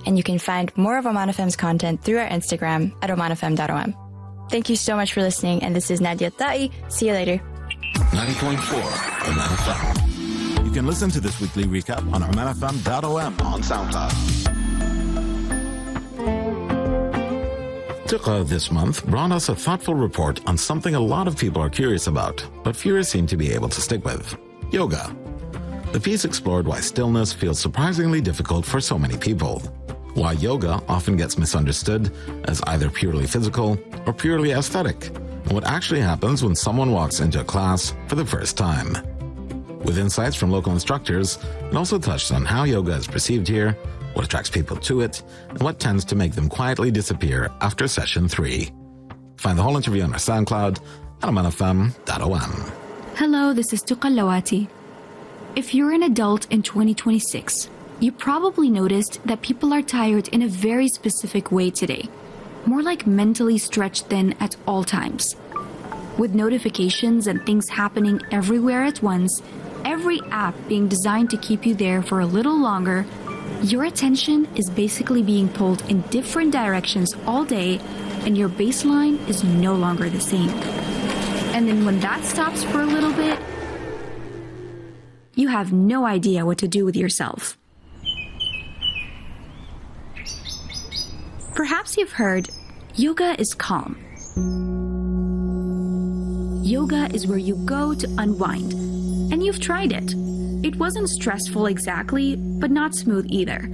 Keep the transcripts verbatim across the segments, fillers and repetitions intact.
and you can find more of Oman F M's content through our Instagram at oman f m dot o m. Thank you so much for listening, and this is Nadia Ta'i. See you later. ninety point four Oman F M. You can listen to this weekly recap on oman f m dot o m on SoundCloud. Tuqa this month brought us a thoughtful report on something a lot of people are curious about, but fewer seem to be able to stick with: yoga. The piece explored why stillness feels surprisingly difficult for so many people, why yoga often gets misunderstood as either purely physical or purely aesthetic, and what actually happens when someone walks into a class for the first time. With insights from local instructors, it also touched on how yoga is perceived here, what attracts people to it, and what tends to make them quietly disappear after session three. Find the whole interview on our SoundCloud at oman f m dot o m. Hello, this is Tuqa Lawati. If you're an adult in twenty twenty-six, you probably noticed that people are tired in a very specific way today, more like mentally stretched thin at all times. With notifications and things happening everywhere at once, every app being designed to keep you there for a little longer, your attention is basically being pulled in different directions all day, and your baseline is no longer the same. And then when that stops for a little bit, you have no idea what to do with yourself. Perhaps you've heard, yoga is calm. Yoga is where you go to unwind, and you've tried it. It wasn't stressful exactly, but not smooth either.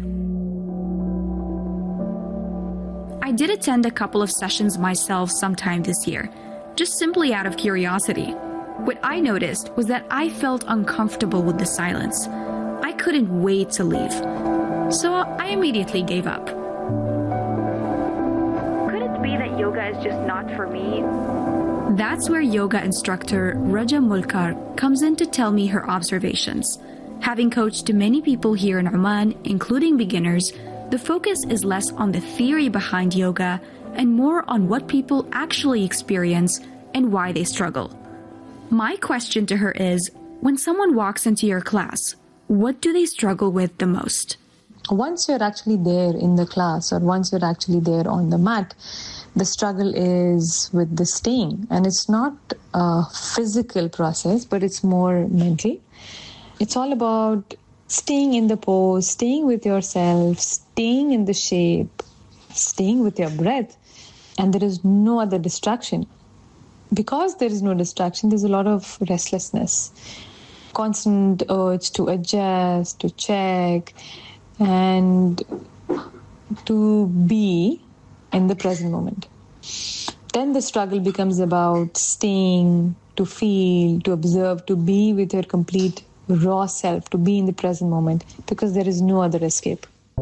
I did attend a couple of sessions myself sometime this year, just simply out of curiosity. What I noticed was that I felt uncomfortable with the silence. I couldn't wait to leave, so I immediately gave up. Could it be that yoga is just not for me? That's where yoga instructor Raja Mulkar comes in to tell me her observations. Having coached many people here in Oman, including beginners, the focus is less on the theory behind yoga and more on what people actually experience and why they struggle. My question to her is, when someone walks into your class, what do they struggle with the most? Once you're actually there in the class, or once you're actually there on the mat, the struggle is with the staying. And it's not a physical process, but it's more mental. It's all about staying in the pose, staying with yourself, staying in the shape, staying with your breath. And there is no other distraction. Because there is no distraction, there's a lot of restlessness, constant urge to adjust, to check, and to be in the present moment. Then the struggle becomes about staying, to feel, to observe, to be with your complete raw self, to be in the present moment, because there is no other escape.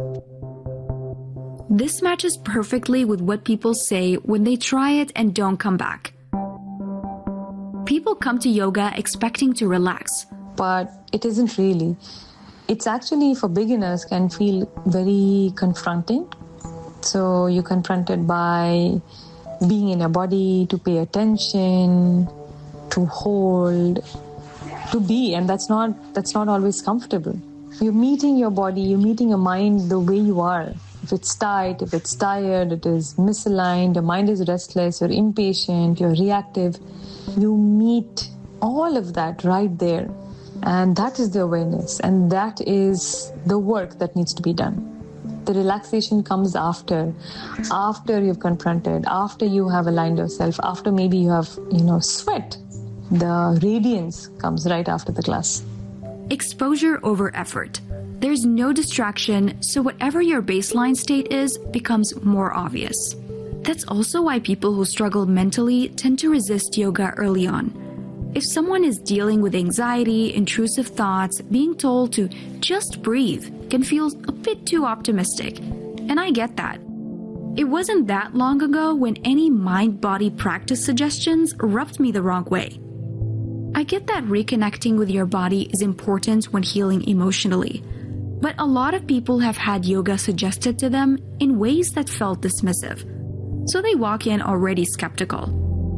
This matches perfectly with what people say when they try it and don't come back. People come to yoga expecting to relax. But it isn't really. It's actually, for beginners, can feel very confronting. So you're confronted by being in your body, to pay attention, to hold, to be, and that's not that's not always comfortable. You're meeting your body, you're meeting your mind the way you are. If it's tight, if it's tired, it is misaligned, your mind is restless, you're impatient, you're reactive. You meet all of that right there. And that is the awareness, and that is the work that needs to be done. The relaxation comes after, after you've confronted, after you have aligned yourself, after maybe you have, you know, sweat. The radiance comes right after the class. Exposure over effort. There's no distraction, so whatever your baseline state is becomes more obvious. That's also why people who struggle mentally tend to resist yoga early on. If someone is dealing with anxiety, intrusive thoughts, being told to just breathe can feel a bit too optimistic. And I get that. It wasn't that long ago when any mind-body practice suggestions rubbed me the wrong way. I get that reconnecting with your body is important when healing emotionally. But a lot of people have had yoga suggested to them in ways that felt dismissive. So they walk in already skeptical.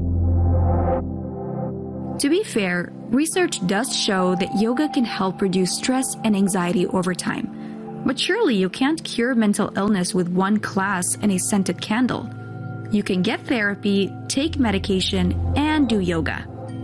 To be fair, research does show that yoga can help reduce stress and anxiety over time. But surely you can't cure mental illness with one class and a scented candle. You can get therapy, take medication, and do yoga.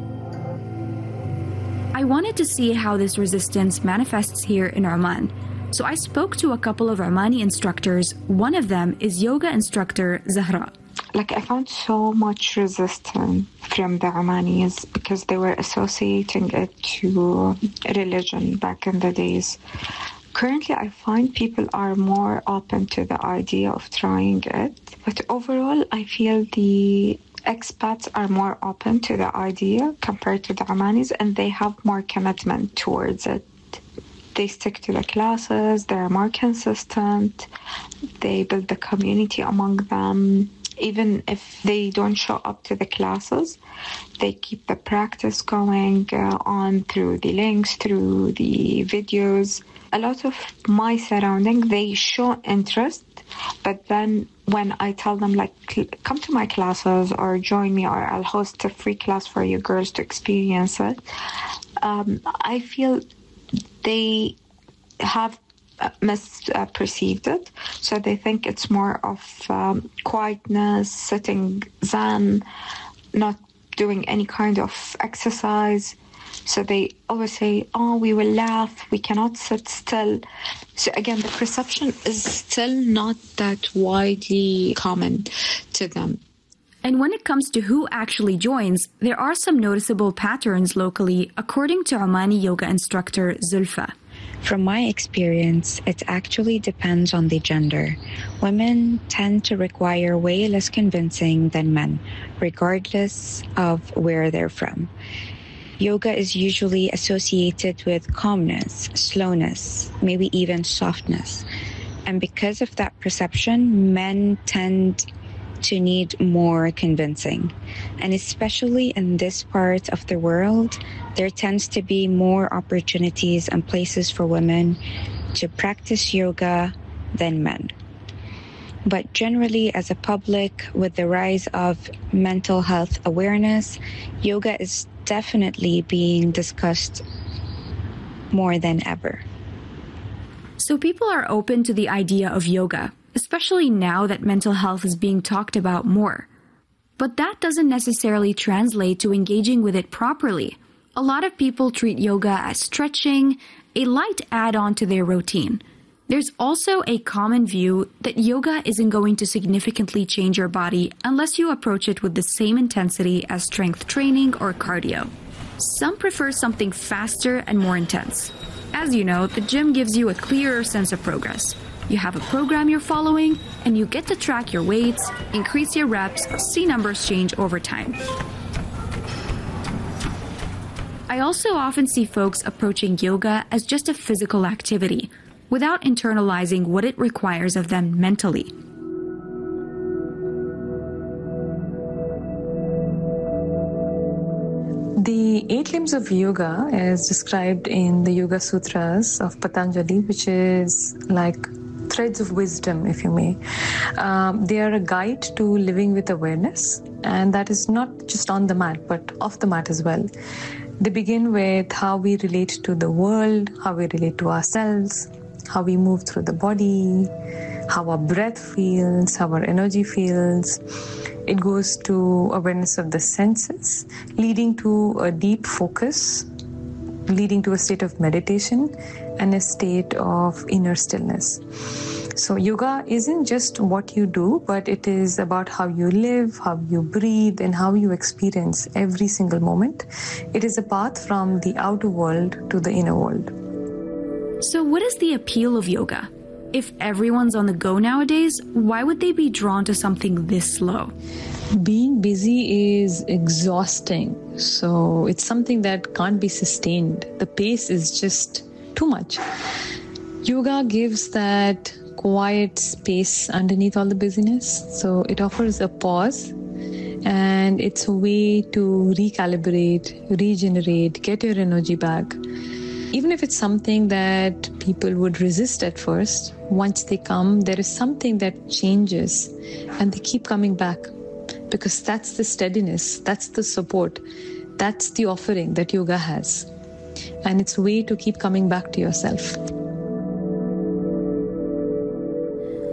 I wanted to see how this resistance manifests here in Oman, so I spoke to a couple of Omani instructors. One of them is yoga instructor Zahra. Like, I found so much resistance from the Omanis because they were associating it to religion back in the days. Currently, I find people are more open to the idea of trying it. But overall, I feel the expats are more open to the idea compared to the Omanis, and they have more commitment towards it. They stick to the classes, they're more consistent, they build the community among them. Even if they don't show up to the classes, they keep the practice going uh, on through the links, through the videos. A lot of my surrounding, they show interest, but then when I tell them, like, come to my classes or join me, or I'll host a free class for you girls to experience it, um, I feel they have misperceived it. So they think it's more of um, quietness, sitting zen, not doing any kind of exercise. So they always say, oh, we will laugh, we cannot sit still. So again, the perception is still not that widely common to them. And when it comes to who actually joins, there are some noticeable patterns locally, according to Omani yoga instructor Zulfa. From my experience, it actually depends on the gender. Women tend to require way less convincing than men, regardless of where they're from. Yoga is usually associated with calmness, slowness, maybe even softness. And because of that perception, men tend to need more convincing. And especially in this part of the world, there tends to be more opportunities and places for women to practice yoga than men. But generally, as a public, with the rise of mental health awareness, yoga is definitely being discussed more than ever. So people are open to the idea of yoga, especially now that mental health is being talked about more. But that doesn't necessarily translate to engaging with it properly. A lot of people treat yoga as stretching, a light add-on to their routine. There's also a common view that yoga isn't going to significantly change your body unless you approach it with the same intensity as strength training or cardio. Some prefer something faster and more intense. As you know, the gym gives you a clearer sense of progress. You have a program you're following, and you get to track your weights, increase your reps, see numbers change over time. I also often see folks approaching yoga as just a physical activity, without internalizing what it requires of them mentally. The eight limbs of yoga is described in the Yoga Sutras of Patanjali, which is like threads of wisdom, if you may. Um, they are a guide to living with awareness, and that is not just on the mat, but off the mat as well. They begin with how we relate to the world, how we relate to ourselves, how we move through the body, how our breath feels, how our energy feels. It goes to awareness of the senses, leading to a deep focus, leading to a state of meditation and a state of inner stillness. So yoga isn't just what you do, but it is about how you live, how you breathe, and how you experience every single moment. It is a path from the outer world to the inner world. So what is the appeal of yoga? If everyone's on the go nowadays, why would they be drawn to something this slow? Being busy is exhausting, so it's something that can't be sustained. The pace is just too much. Yoga gives that quiet space underneath all the busyness, so it offers a pause, and it's a way to recalibrate, regenerate, get your energy back. Even if it's something that people would resist at first, once they come, there is something that changes and they keep coming back, because that's the steadiness, that's the support, that's the offering that yoga has. And it's a way to keep coming back to yourself.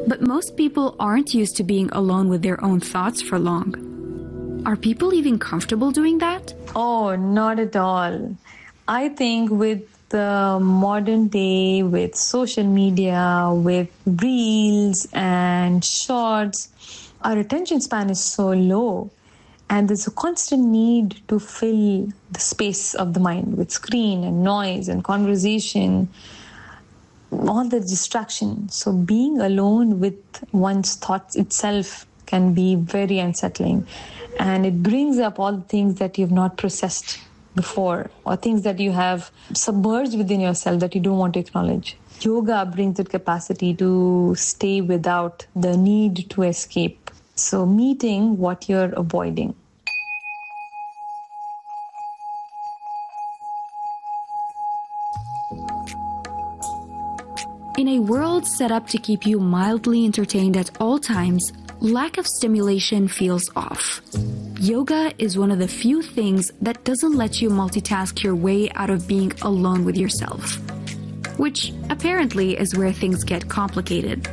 But most people aren't used to being alone with their own thoughts for long. Are people even comfortable doing that? Oh, not at all. I think with the modern day, with social media, with reels and shorts, our attention span is so low. And there's a constant need to fill the space of the mind with screen and noise and conversation, all the distraction. So being alone with one's thoughts itself can be very unsettling. And it brings up all the things that you've not processed before, or things that you have submerged within yourself that you don't want to acknowledge. Yoga brings the capacity to stay without the need to escape. So meeting what you're avoiding. In a world set up to keep you mildly entertained at all times, lack of stimulation feels off. Yoga is one of the few things that doesn't let you multitask your way out of being alone with yourself, which apparently is where things get complicated.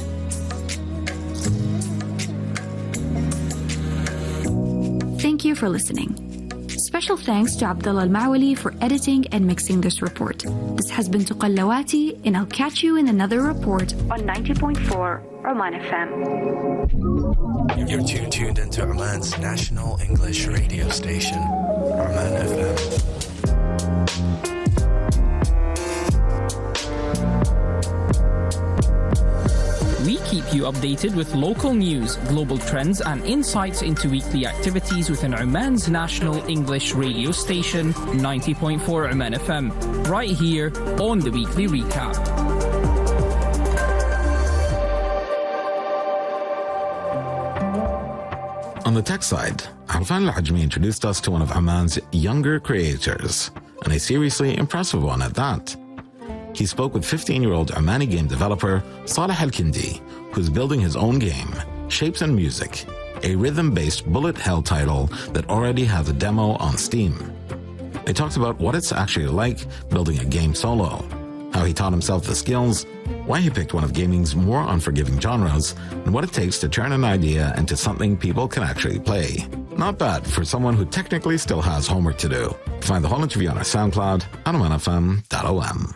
Thank you for listening. Special thanks to Abdullah Al-Mawali for editing and mixing this report. This has been Tuqallawati, and I'll catch you in another report on ninety point four Oman F M. You're tuned, tuned into Oman's national English radio station, Oman F M. We keep you updated with local news, global trends, and insights into weekly activities within Oman's national English radio station, ninety point four Oman F M, right here on the Weekly Recap. On the tech side, Arfan Al-Ajmi introduced us to one of Oman's younger creators, and a seriously impressive one at that. He spoke with fifteen-year-old Omani game developer Saleh Al-Kindi, who's building his own game, Shapes and Music, a rhythm-based bullet hell title that already has a demo on Steam. They talked about what it's actually like building a game solo, how he taught himself the skills, why he picked one of gaming's more unforgiving genres, and what it takes to turn an idea into something people can actually play. Not bad for someone who technically still has homework to do. Find the whole interview on our SoundCloud at oman f m dot o m.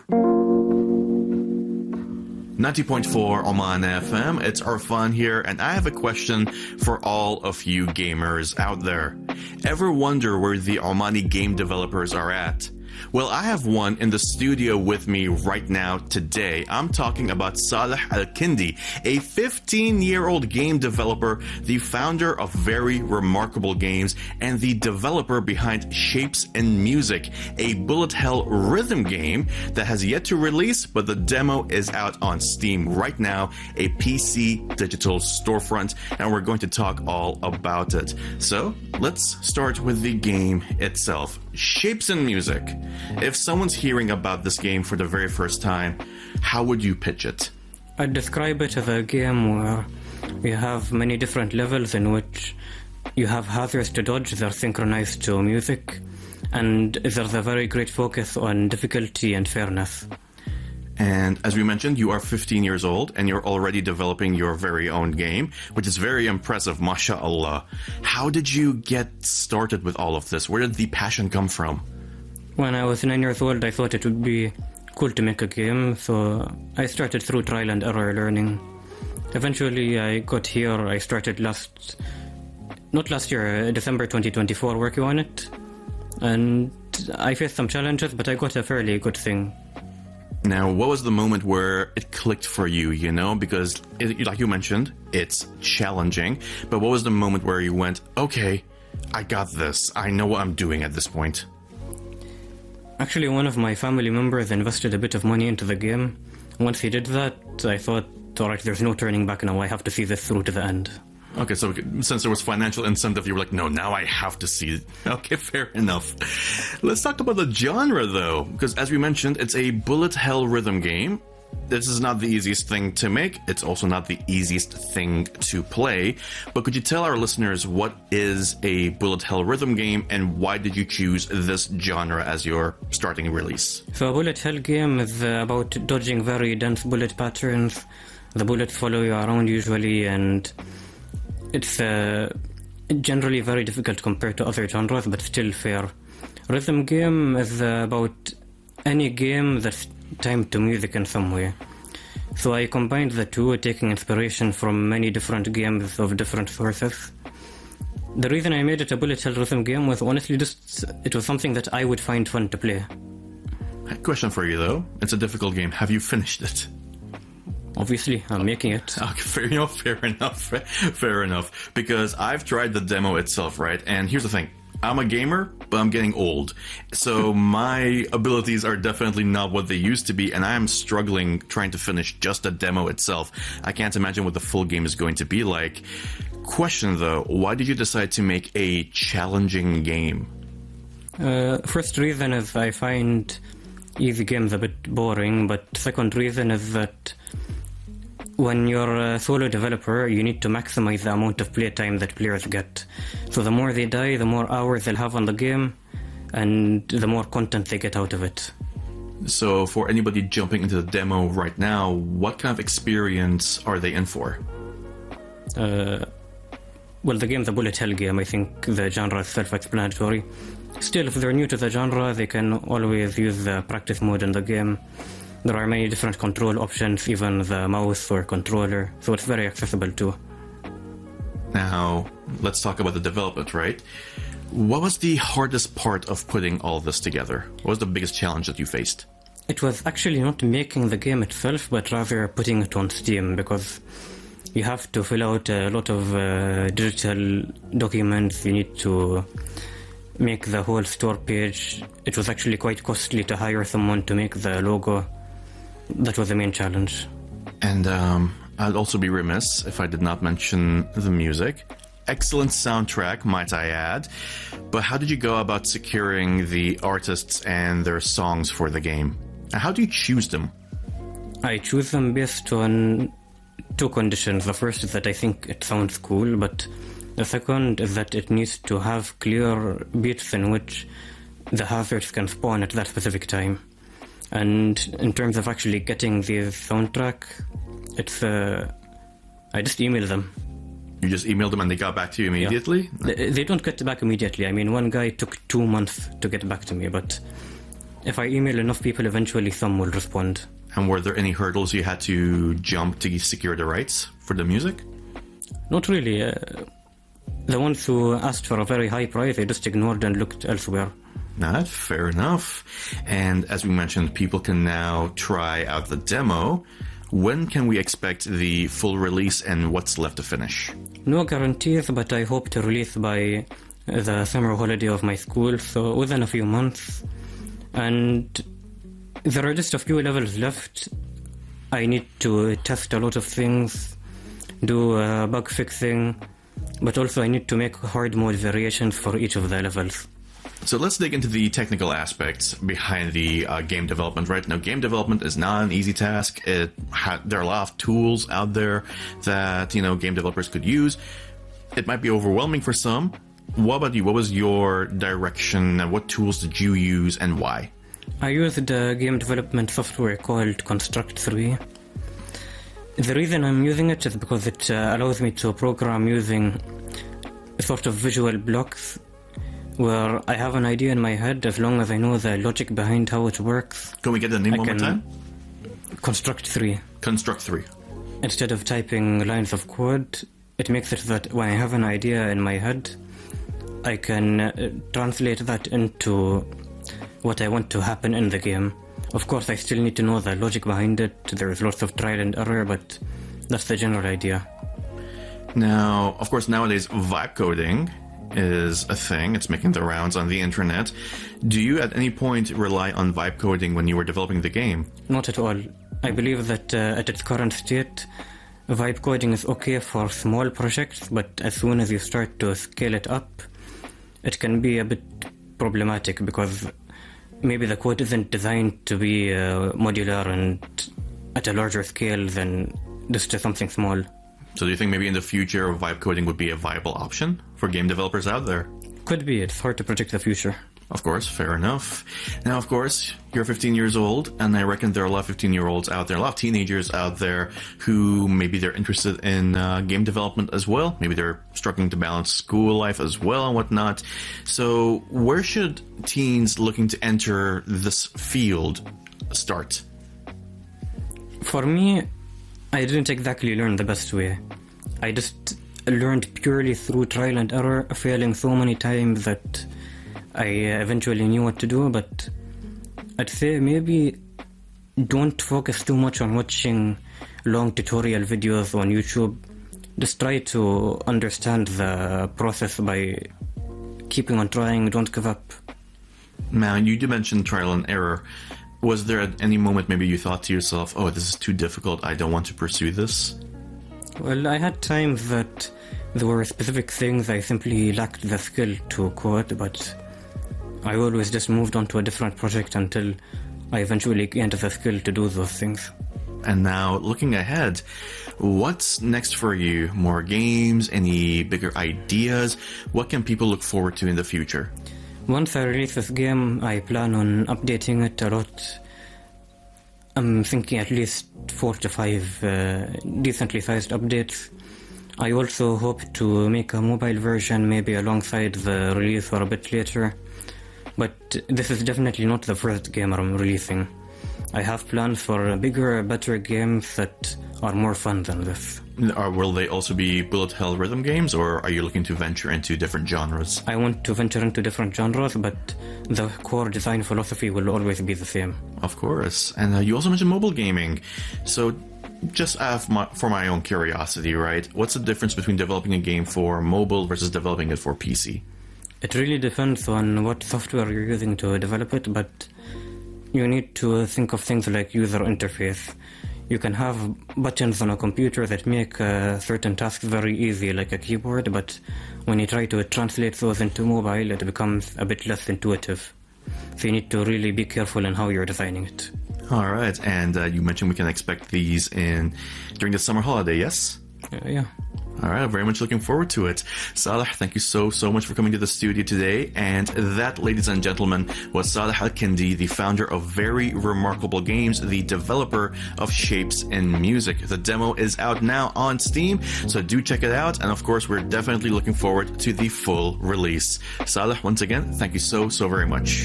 ninety point four Oman F M, it's Arfan here, and I have a question for all of you gamers out there. Ever wonder where the Omani game developers are at? Well, I have one in the studio with me right now today. I'm talking about Saleh Al-Kindi, a fifteen-year-old game developer, the founder of very remarkable games, and the developer behind Shapes and Music, a bullet hell rhythm game that has yet to release, but the demo is out on Steam right now, a P C digital storefront, and we're going to talk all about it. So, let's start with the game itself. Shapes and Music. If someone's hearing about this game for the very first time, how would you pitch it? I'd describe it as a game where you have many different levels in which you have hazards to dodge that are synchronized to music, and there's a very great focus on difficulty and fairness. And as we mentioned, you are fifteen years old and you're already developing your very own game, which is very impressive, mashallah. How did you get started with all of this? Where did the passion come from? When I was nine years old, I thought it would be cool to make a game, so I started through trial and error learning. Eventually, I got here. I started last, not last year, December twenty twenty-four, working on it. And I faced some challenges, but I got a fairly good thing. Now, what was the moment where it clicked for you, you know? Because, it, like you mentioned, it's challenging. But what was the moment where you went, okay, I got this. I know what I'm doing at this point? Actually, one of my family members invested a bit of money into the game. Once he did that, I thought, all right, there's no turning back now. I have to see this through to the end. Okay, so since there was financial incentive, you were like, no, now I have to see it. Okay, fair enough. Let's talk about the genre, though, because as we mentioned, it's a bullet hell rhythm game. This is not the easiest thing to make. It's also not the easiest thing to play. But could you tell our listeners what is a bullet hell rhythm game and why did you choose this genre as your starting release? So a bullet hell game is about dodging very dense bullet patterns The bullets follow you around usually, and it's uh, generally very difficult compared to other genres, but still fair. Rhythm game is uh, about any game that's timed to music in some way. So I combined the two, taking inspiration from many different games of different sources. The reason I made it a bullet hell rhythm game was honestly just, it was something that I would find fun to play. Question for you though. It's a difficult game. Have you finished it? Obviously, I'm making it. Okay, fair enough, fair enough, fair enough. Because I've tried the demo itself, right? And here's the thing. I'm a gamer, but I'm getting old. So my abilities are definitely not what they used to be, and I am struggling trying to finish just the demo itself. I can't imagine what the full game is going to be like. Question though, why did you decide to make a challenging game? Uh, first reason is I find easy games a bit boring, but second reason is that when you're a solo developer, you need to maximize the amount of playtime that players get. So the more they die, the more hours they'll have on the game, and the more content they get out of it. So for anybody jumping into the demo right now, what kind of experience are they in for? Uh, well, the game's a bullet hell game. I think the genre is self-explanatory. Still, if they're new to the genre, they can always use the practice mode in the game. There are many different control options, even the mouse or controller, so it's very accessible too. Now, let's talk about the development, right? What was the hardest part of putting all this together? What was the biggest challenge that you faced? It was actually not making the game itself, but rather putting it on Steam, because you have to fill out a lot of uh, digital documents. You need to make the whole store page. It was actually quite costly to hire someone to make the logo. That was the main challenge. And um, I'd also be remiss if I did not mention the music. Excellent soundtrack, might I add. But how did you go about securing the artists and their songs for the game? And how do you choose them? I choose them based on two conditions. The first is that I think it sounds cool, but the second is that it needs to have clear beats in which the hazards can spawn at that specific time. And in terms of actually getting the soundtrack, it's uh, I just email them. You just emailed them and they got back to you immediately? Yeah. They, they don't get back immediately. I mean, one guy took two months to get back to me, but if I email enough people, eventually some will respond. And were there any hurdles you had to jump to secure the rights for the music? Not really. Uh, the ones who asked for a very high price, they just ignored and looked elsewhere. Not fair enough. And as we mentioned, people can now try out the demo. When can we expect the full release and what's left to finish? No guarantees, but I hope to release by the summer holiday of my school, so within a few months. And there are just a few levels left. I need to test a lot of things, do uh, bug fixing, but also I need to make hard mode variations for each of the levels. So let's dig into the technical aspects behind the uh, game development. Right now, game development is not an easy task. It ha- there are a lot of tools out there that, you know, game developers could use. It might be overwhelming for some. What about you? What was your direction, and what tools did you use, and why? I used a game development software called Construct three. The reason I'm using it is because it uh, allows me to program using a sort of visual blocks, where I have an idea in my head. As long as I know the logic behind how it works. Can we get the name I one more time? Construct three. Construct three. Instead of typing lines of code, it makes it that when I have an idea in my head, I can uh, translate that into what I want to happen in the game. Of course, I still need to know the logic behind it. There is lots of trial and error, but that's the general idea. Now, of course, nowadays, vibe coding is a thing. It's making the rounds on the internet. Do you at any point rely on vibe coding when you were developing the game? Not at all. I believe that uh, at its current state, vibe coding is okay for small projects, but as soon as you start to scale it up, it can be a bit problematic because maybe the code isn't designed to be uh, modular and at a larger scale than just something small. So do you think maybe in the future vibe coding would be a viable option for game developers out there? Could be. It's hard to predict the future. Of course, fair enough. Now, of course, you're fifteen years old, and I reckon there are a lot of fifteen-year-olds out there, a lot of teenagers out there who maybe they're interested in uh, game development as well. Maybe they're struggling to balance school life as well and whatnot. So where should teens looking to enter this field start? For me, I didn't exactly learn the best way. I just learned purely through trial and error, failing so many times that I eventually knew what to do. But I'd say maybe don't focus too much on watching long tutorial videos on YouTube. Just try to understand the process by keeping on trying. Don't give up. Man, you did mention trial and error. Was there at any moment maybe you thought to yourself, oh, this is too difficult, I don't want to pursue this? Well, I had times that there were specific things I simply lacked the skill to code, but I always just moved on to a different project until I eventually gained the skill to do those things. And now, looking ahead, what's next for you? More games? Any bigger ideas? What can people look forward to in the future? Once I release this game, I plan on updating it a lot. I'm thinking at least four to five uh, decently sized updates. I also hope to make a mobile version maybe alongside the release or a bit later. But this is definitely not the first game I'm releasing. I have plans for bigger, better games that are more fun than this. Or will they also be bullet hell rhythm games, or are you looking to venture into different genres? I want to venture into different genres, but the core design philosophy will always be the same. Of course. And uh, you also mentioned mobile gaming. So just uh, for, my, for my own curiosity, right? What's the difference between developing a game for mobile versus developing it for P C? It really depends on what software you're using to develop it, but you need to think of things like user interface. You can have buttons on a computer that make uh, certain tasks very easy, like a keyboard, but when you try to translate those into mobile, it becomes a bit less intuitive. So you need to really be careful in how you're designing it. All right, and uh, you mentioned we can expect these in during the summer holiday, yes? Uh, yeah. All right, I'm very much looking forward to it. Saleh, thank you so, so much for coming to the studio today. And that, ladies and gentlemen, was Saleh Al-Kindi, the founder of Very Remarkable Games, the developer of Shapes in Music. The demo is out now on Steam, so do check it out. And of course, we're definitely looking forward to the full release. Saleh, once again, thank you so, so very much.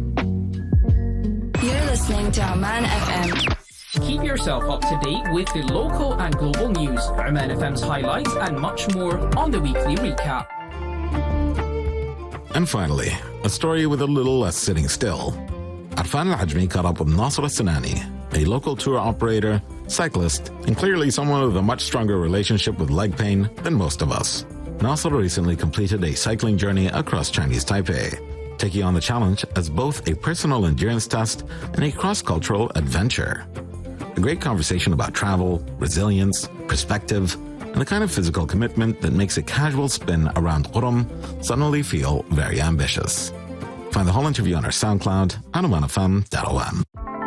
You're listening to Oman F M. Keep yourself up to date with the local and global news, Oman F M's highlights, and much more on the weekly recap. And finally, a story with a little less sitting still. Arfan Al-Ajmi caught up with Nasser Al-Sinani, a local tour operator, cyclist, and clearly someone with a much stronger relationship with leg pain than most of us. Nasser recently completed a cycling journey across Chinese Taipei, taking on the challenge as both a personal endurance test and a cross-cultural adventure. A great conversation about travel, resilience, perspective, and the kind of physical commitment that makes a casual spin around Qurum suddenly feel very ambitious. Find the whole interview on our SoundCloud on oman f m dot o m.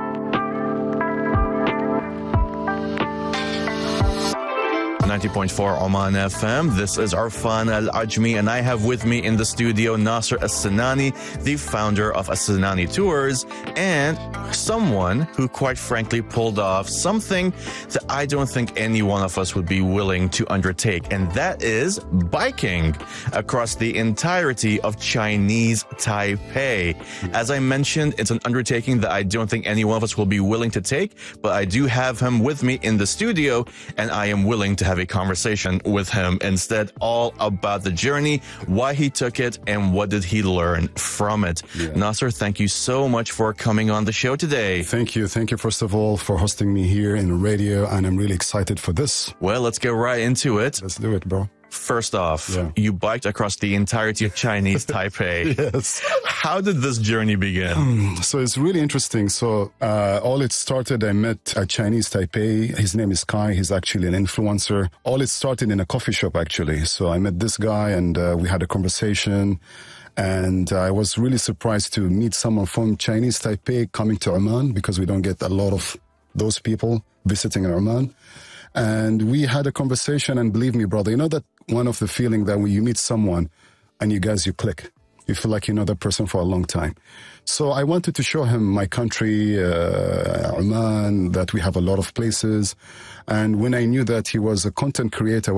ninety point four Oman F M. This is Arfan Al-Ajmi, and I have with me in the studio Nasser Al-Sinani, the founder of Al-Sinani Tours, and someone who quite frankly pulled off something that I don't think any one of us would be willing to undertake, and that is biking across the entirety of Chinese Taipei. As I mentioned, it's an undertaking that I don't think any one of us will be willing to take, but I do have him with me in the studio, and I am willing to have a conversation with him instead, all about the journey, why he took it, and what did he learn from it. Yeah. Nasser, thank you so much for coming on the show today. Thank you. Thank you, first of all, for hosting me here in radio, and I'm really excited for this. Well, let's get right into it. Let's do it, bro. First off, yeah. you biked across the entirety of Chinese Taipei. Yes. How did this journey begin? Um, so it's really interesting. So uh, all it started, I met a Chinese Taipei. His name is Kai. He's actually an influencer. All it started in a coffee shop, actually. So I met this guy, and uh, we had a conversation. And I was really surprised to meet someone from Chinese Taipei coming to Oman, because we don't get a lot of those people visiting in Oman. And we had a conversation, and believe me, brother, you know that one of the feeling that when you meet someone and you guys, you click. You feel like you know the person for a long time. So I wanted to show him my country, uh, Oman, that we have a lot of places. And when I knew that he was a content creator,